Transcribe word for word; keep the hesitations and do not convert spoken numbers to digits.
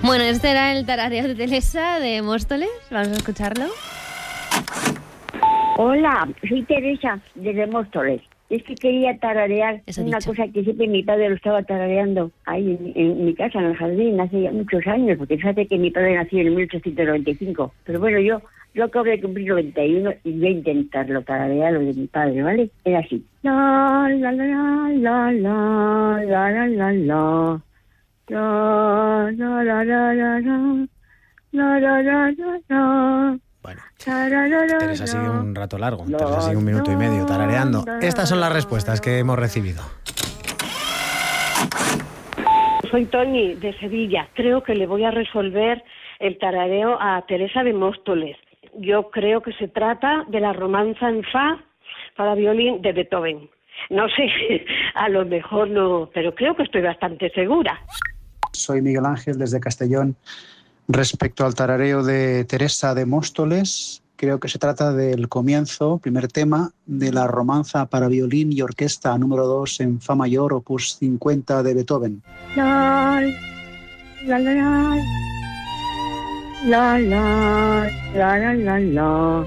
Bueno, este era el tarareo de Teresa de Móstoles. Vamos a escucharlo. Hola, soy Teresa de Móstoles. Es que quería tararear Eso una dicho. cosa que siempre mi padre lo estaba tarareando ahí en, en mi casa, en el jardín, hace ya muchos años, porque fíjate que mi padre nació en mil ochocientos noventa y cinco. Pero bueno, yo yo acabo de cumplir noventa y uno y voy a intentarlo, tararear lo de mi padre, ¿vale? Era así. La, la, la, la, la, la, la, la, la. La, la, la, la, la, la. La, la, la, la, la. Bueno, La, la, la, la, Teresa sigue la. un rato largo. La, Teresa sigue un minuto y medio tarareando. la, la, Estas son las la, respuestas que hemos recibido. Soy Toñi, de Sevilla. Creo que le voy a resolver el tarareo a Teresa de Móstoles. Yo creo que se trata de la romanza en fa para violín de Beethoven. No sé, a lo mejor no, pero creo que estoy bastante segura. Soy Miguel Ángel desde Castellón. Respecto al tarareo de Teresa de Móstoles, creo que se trata del comienzo, primer tema, de la romanza para violín y orquesta número dos en fa mayor, opus cincuenta de Beethoven. La, la, la, la, la, la, la, la, la.